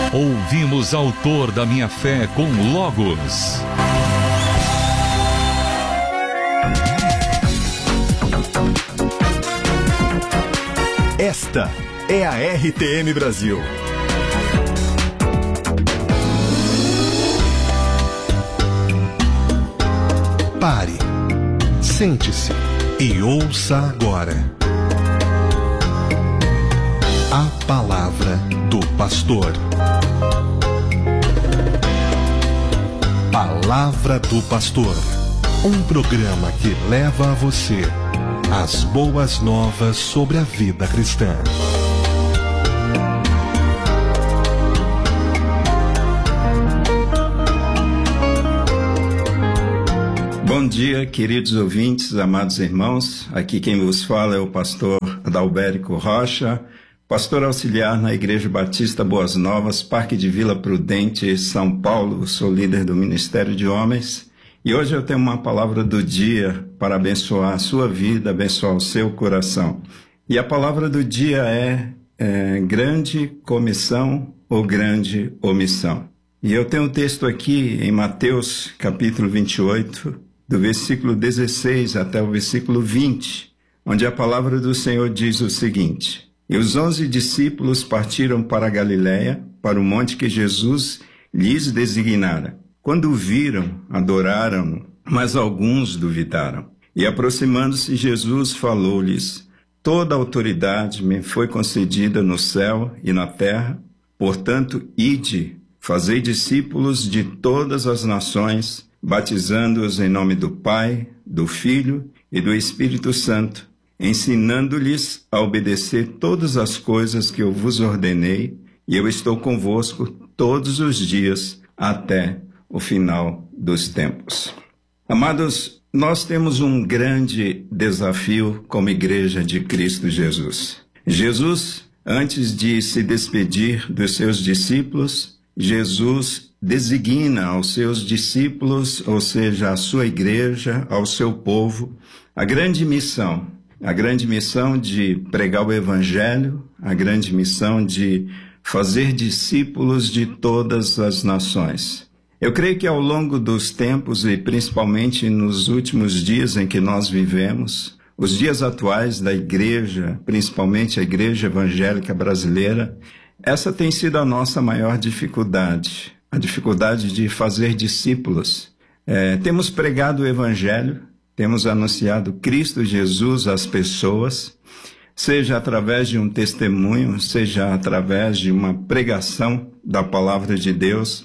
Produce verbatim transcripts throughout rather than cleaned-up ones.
Ouvimos Autor da Minha Fé com Logos. Esta é a R T M Brasil. Pare, sente-se e ouça agora a palavra do pastor. Palavra do Pastor, um programa que leva a você as boas novas sobre a vida cristã. Bom dia, queridos ouvintes, amados irmãos. Aqui quem vos fala é o pastor Adalberico Rocha, pastor auxiliar na Igreja Batista Boas Novas, Parque de Vila Prudente, São Paulo. Sou líder do Ministério de Homens. E hoje eu tenho uma palavra do dia para abençoar a sua vida, abençoar o seu coração. E a palavra do dia é, é grande comissão ou grande omissão. E eu tenho um texto aqui em Mateus, capítulo vinte e oito, do versículo dezesseis até o versículo vinte, onde a palavra do Senhor diz o seguinte: E os onze discípulos partiram para a Galiléia, para o monte que Jesus lhes designara. Quando o viram, adoraram-no, mas alguns duvidaram. E aproximando-se, Jesus falou-lhes: Toda a autoridade me foi concedida no céu e na terra. Portanto, ide, fazei discípulos de todas as nações, batizando-os em nome do Pai, do Filho e do Espírito Santo, ensinando-lhes a obedecer todas as coisas que eu vos ordenei, e eu estou convosco todos os dias até o final dos tempos. Amados, nós temos um grande desafio como Igreja de Cristo Jesus. Jesus, antes de se despedir dos seus discípulos, Jesus designa aos seus discípulos, ou seja, à sua igreja, ao seu povo, a grande missão, a grande missão de pregar o Evangelho, a grande missão de fazer discípulos de todas as nações. Eu creio que ao longo dos tempos e principalmente nos últimos dias em que nós vivemos, os dias atuais da igreja, principalmente a igreja evangélica brasileira, essa tem sido a nossa maior dificuldade, a dificuldade de fazer discípulos. É, temos pregado o evangelho, temos anunciado Cristo Jesus às pessoas, seja através de um testemunho, seja através de uma pregação da palavra de Deus,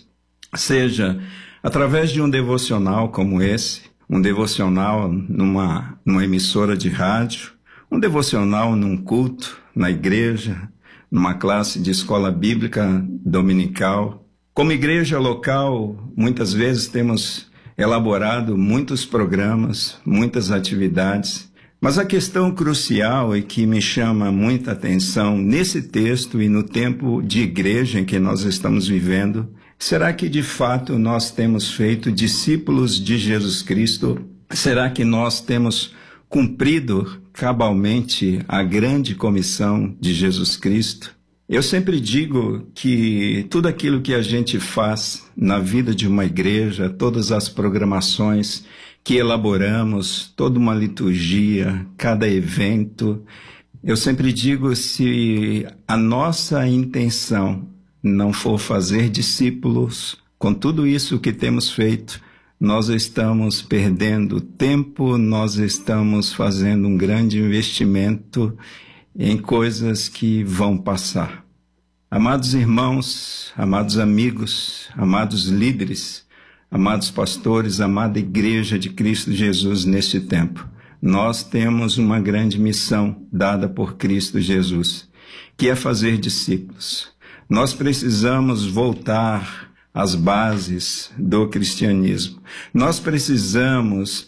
seja através de um devocional como esse, um devocional numa, numa emissora de rádio, um devocional num culto, na igreja, numa classe de escola bíblica dominical. Como igreja local, muitas vezes temos elaborado muitos programas, muitas atividades, mas a questão crucial e que me chama muita atenção nesse texto e no tempo de igreja em que nós estamos vivendo, será que de fato nós temos feito discípulos de Jesus Cristo? Será que nós temos cumprido cabalmente a grande comissão de Jesus Cristo? Eu sempre digo que tudo aquilo que a gente faz na vida de uma igreja, todas as programações que elaboramos, toda uma liturgia, cada evento, eu sempre digo, se a nossa intenção não for fazer discípulos, com tudo isso que temos feito, nós estamos perdendo tempo, nós estamos fazendo um grande investimento em coisas que vão passar. Amados irmãos, amados amigos, amados líderes, amados pastores, amada Igreja de Cristo Jesus neste tempo, nós temos uma grande missão dada por Cristo Jesus, que é fazer discípulos. Nós precisamos voltar às bases do cristianismo. Nós precisamos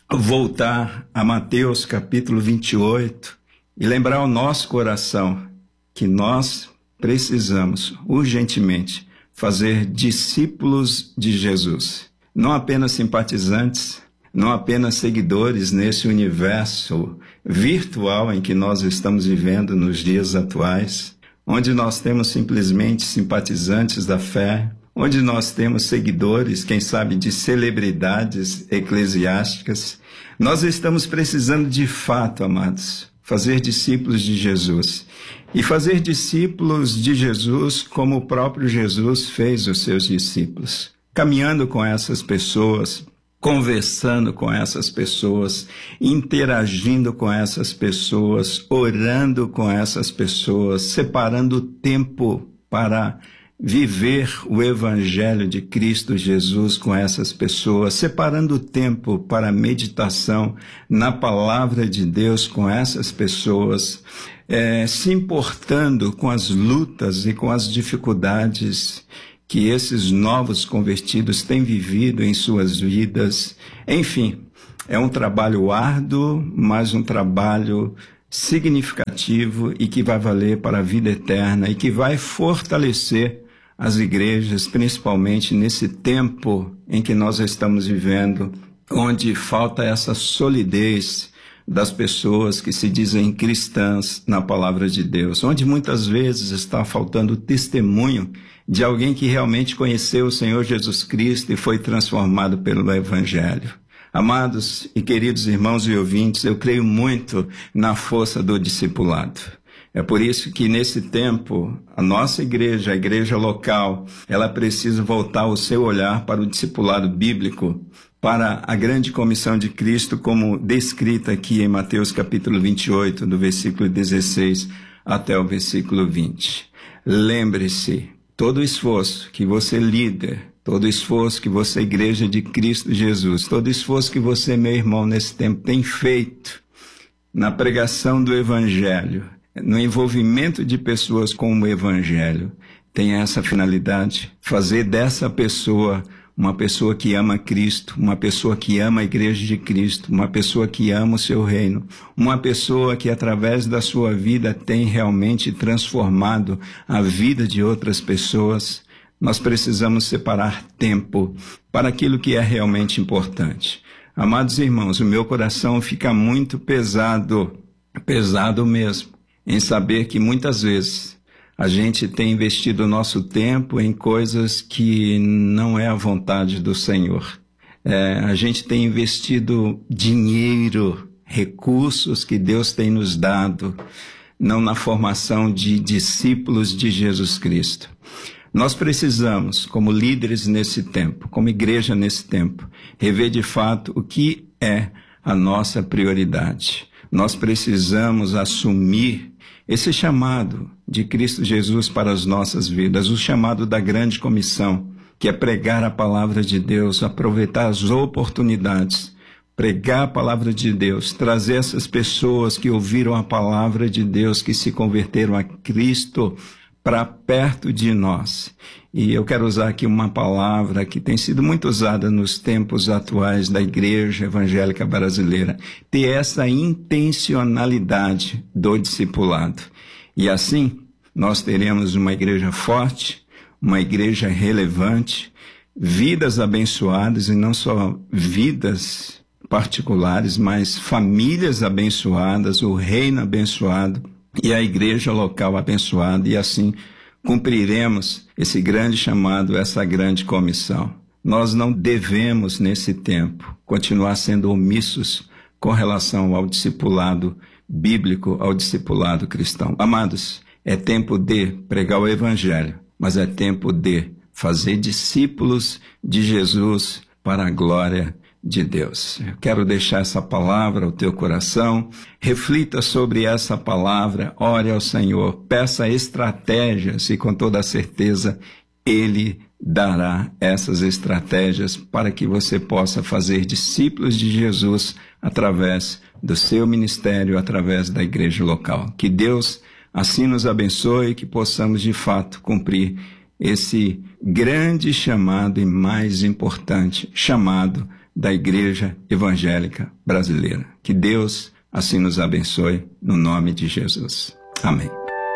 voltar a Mateus capítulo vinte e oito e lembrar ao nosso coração que nós precisamos urgentemente fazer discípulos de Jesus. Não apenas simpatizantes, não apenas seguidores nesse universo virtual em que nós estamos vivendo nos dias atuais, onde nós temos simplesmente simpatizantes da fé, onde nós temos seguidores, quem sabe, de celebridades eclesiásticas. Nós estamos precisando de fato, amados, fazer discípulos de Jesus. E fazer discípulos de Jesus como o próprio Jesus fez os seus discípulos. Caminhando com essas pessoas, conversando com essas pessoas, interagindo com essas pessoas, orando com essas pessoas, separando tempo para viver o Evangelho de Cristo Jesus com essas pessoas, separando tempo para meditação na Palavra de Deus com essas pessoas, é, se importando com as lutas e com as dificuldades que esses novos convertidos têm vivido em suas vidas. Enfim, é um trabalho árduo, mas um trabalho significativo e que vai valer para a vida eterna e que vai fortalecer as igrejas, principalmente nesse tempo em que nós estamos vivendo, onde falta essa solidez das pessoas que se dizem cristãs na palavra de Deus, onde muitas vezes está faltando testemunho de alguém que realmente conheceu o Senhor Jesus Cristo e foi transformado pelo Evangelho. Amados e queridos irmãos e ouvintes, eu creio muito na força do discipulado. É por isso que nesse tempo, a nossa igreja, a igreja local, ela precisa voltar o seu olhar para o discipulado bíblico, para a grande comissão de Cristo, como descrita aqui em Mateus capítulo vinte e oito, do versículo dezesseis até o versículo vinte. Lembre-se, todo esforço que você líder, todo esforço que você, igreja de Cristo Jesus, todo esforço que você, meu irmão, nesse tempo tem feito na pregação do Evangelho, no envolvimento de pessoas com o Evangelho, tem essa finalidade, fazer dessa pessoa uma pessoa que ama Cristo, uma pessoa que ama a igreja de Cristo, uma pessoa que ama o seu reino, uma pessoa que através da sua vida tem realmente transformado a vida de outras pessoas. Nós precisamos separar tempo para aquilo que é realmente importante. Amados irmãos, o meu coração fica muito pesado, pesado mesmo, em saber que muitas vezes a gente tem investido o nosso tempo em coisas que não é a vontade do Senhor. É, a gente tem investido dinheiro, recursos que Deus tem nos dado, não na formação de discípulos de Jesus Cristo. Nós precisamos, como líderes nesse tempo, como igreja nesse tempo, rever de fato o que é a nossa prioridade. Nós precisamos assumir esse chamado de Cristo Jesus para as nossas vidas, o chamado da grande comissão, que é pregar a palavra de Deus, aproveitar as oportunidades, pregar a palavra de Deus, trazer essas pessoas que ouviram a palavra de Deus, que se converteram a Cristo, para perto de nós. E eu quero usar aqui uma palavra que tem sido muito usada nos tempos atuais da igreja evangélica brasileira, ter essa intencionalidade do discipulado. E assim, nós teremos uma igreja forte, uma igreja relevante, vidas abençoadas, e não só vidas particulares, mas famílias abençoadas, o reino abençoado, e a igreja local abençoada, e assim cumpriremos esse grande chamado, essa grande comissão. Nós não devemos, nesse tempo, continuar sendo omissos com relação ao discipulado bíblico, ao discipulado cristão. Amados, é tempo de pregar o Evangelho, mas é tempo de fazer discípulos de Jesus para a glória de Deus. Eu quero deixar essa palavra ao teu coração, reflita sobre essa palavra, ore ao Senhor, peça estratégias e com toda certeza Ele dará essas estratégias para que você possa fazer discípulos de Jesus através do seu ministério, através da igreja local. Que Deus assim nos abençoe e que possamos de fato cumprir esse grande chamado e mais importante chamado da Igreja Evangélica Brasileira. Que Deus assim nos abençoe, no nome de Jesus. Amém.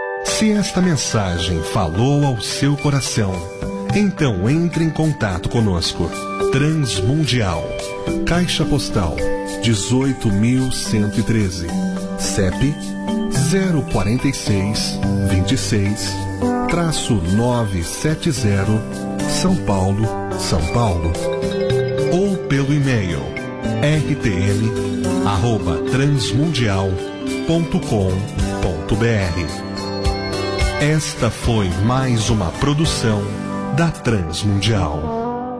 Se esta mensagem falou ao seu coração, então entre em contato conosco. Transmundial, Caixa Postal dezoito mil cento e treze, C E P zero quatro seis, vinte e seis, traço novecentos e setenta, São Paulo, São Paulo. Ou pelo e-mail r t m arroba transmundial ponto com ponto b r. Esta foi mais uma produção da Transmundial.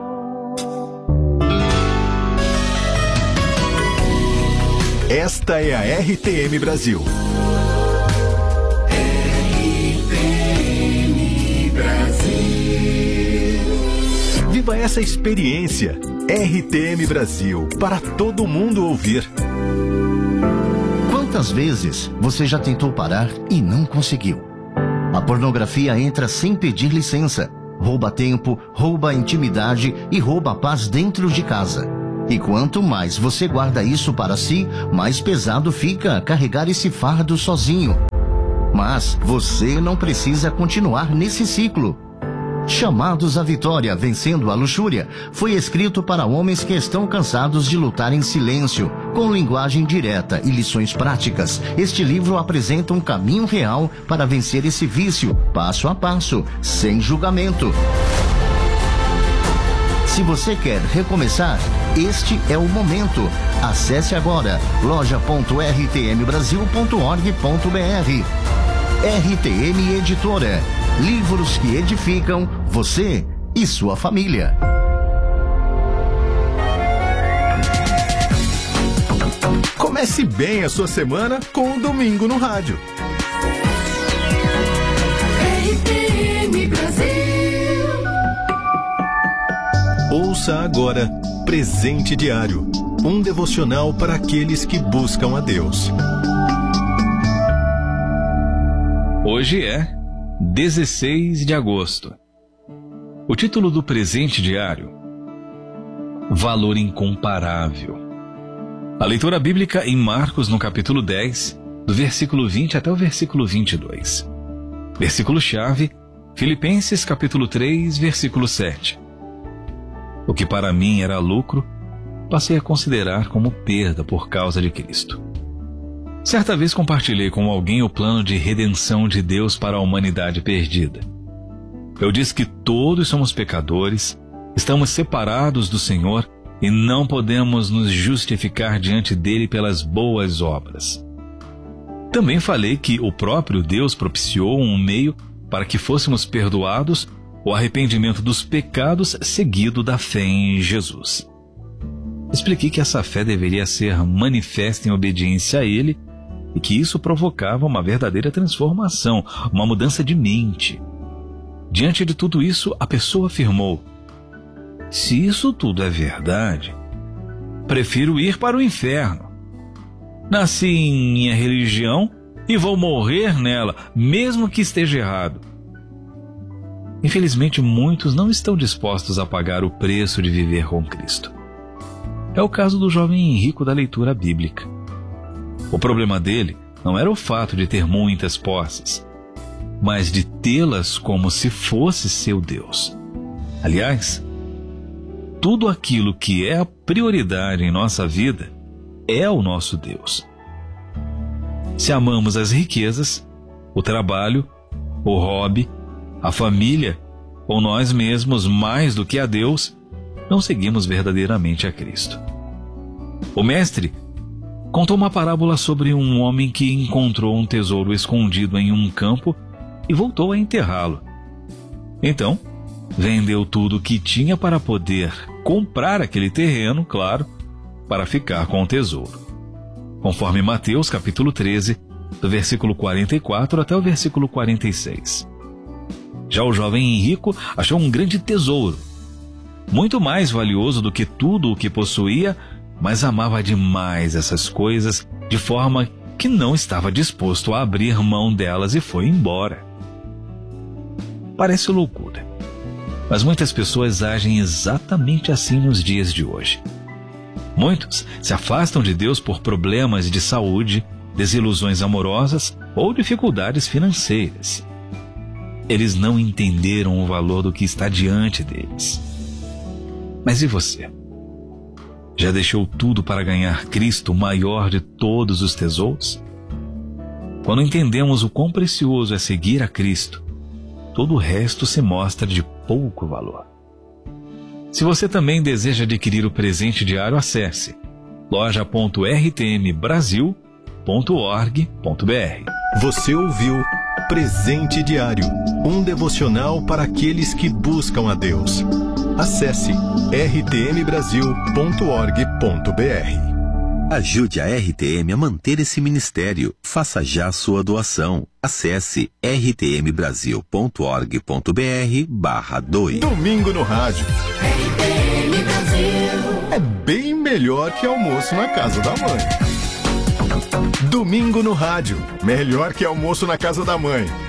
Esta é a R T M Brasil. R T M Brasil. Viva essa experiência. R T M Brasil, para todo mundo ouvir. Quantas vezes você já tentou parar e não conseguiu? A pornografia entra sem pedir licença, rouba tempo, rouba intimidade e rouba a paz dentro de casa. E quanto mais você guarda isso para si, mais pesado fica carregar esse fardo sozinho. Mas você não precisa continuar nesse ciclo. Chamados à Vitória, Vencendo a Luxúria, foi escrito para homens que estão cansados de lutar em silêncio, com linguagem direta e lições práticas. Este livro apresenta um caminho real para vencer esse vício, passo a passo, sem julgamento. Se você quer recomeçar, este é o momento. Acesse agora loja ponto r t m brasil ponto org ponto b r. R T M Editora. Livros que edificam você e sua família. Comece bem a sua semana com o Domingo no Rádio. R T M Brasil. Ouça agora Presente Diário, um devocional para aqueles que buscam a Deus. Hoje é dezesseis de agosto. O título do presente diário: Valor incomparável. A leitura bíblica em Marcos, no capítulo dez, do versículo vinte até o versículo vinte e dois. Versículo-chave, Filipenses, capítulo três, versículo sete. O que para mim era lucro, passei a considerar como perda por causa de Cristo. Certa vez compartilhei com alguém o plano de redenção de Deus para a humanidade perdida. Eu disse que todos somos pecadores, estamos separados do Senhor e não podemos nos justificar diante dele pelas boas obras. Também falei que o próprio Deus propiciou um meio para que fôssemos perdoados, o arrependimento dos pecados seguido da fé em Jesus. Expliquei que essa fé deveria ser manifesta em obediência a Ele e que isso provocava uma verdadeira transformação, uma mudança de mente. Diante de tudo isso, a pessoa afirmou: se isso tudo é verdade, prefiro ir para o inferno. Nasci em minha religião e vou morrer nela, mesmo que esteja errado. Infelizmente, muitos não estão dispostos a pagar o preço de viver com Cristo. É o caso do jovem rico da leitura bíblica. O problema dele não era o fato de ter muitas posses, mas de tê-las como se fosse seu Deus. Aliás, tudo aquilo que é a prioridade em nossa vida é o nosso Deus. Se amamos as riquezas, o trabalho, o hobby, a família ou nós mesmos mais do que a Deus, não seguimos verdadeiramente a Cristo. O mestre contou uma parábola sobre um homem que encontrou um tesouro escondido em um campo e voltou a enterrá-lo. Então, vendeu tudo o que tinha para poder comprar aquele terreno, claro, para ficar com o tesouro. Conforme Mateus capítulo treze, do versículo quarenta e quatro até o versículo quarenta e seis. Já o jovem rico achou um grande tesouro, muito mais valioso do que tudo o que possuía, mas amava demais essas coisas, de forma que não estava disposto a abrir mão delas e foi embora. Parece loucura, mas muitas pessoas agem exatamente assim nos dias de hoje. Muitos se afastam de Deus por problemas de saúde, desilusões amorosas ou dificuldades financeiras. Eles não entenderam o valor do que está diante deles. Mas e você? Já deixou tudo para ganhar Cristo, o maior de todos os tesouros? Quando entendemos o quão precioso é seguir a Cristo, todo o resto se mostra de pouco valor. Se você também deseja adquirir o presente diário, acesse loja ponto r t m brasil ponto org ponto b r. Você ouviu Presente Diário, um devocional para aqueles que buscam a Deus. Acesse r t m brasil ponto org ponto b r. Ajude a R T M a manter esse ministério. Faça já sua doação. Acesse r t m brasil ponto org ponto b r barra doe. Domingo no rádio. R T M Brasil. É bem melhor que almoço na casa da mãe. Domingo no rádio. Melhor que almoço na casa da mãe.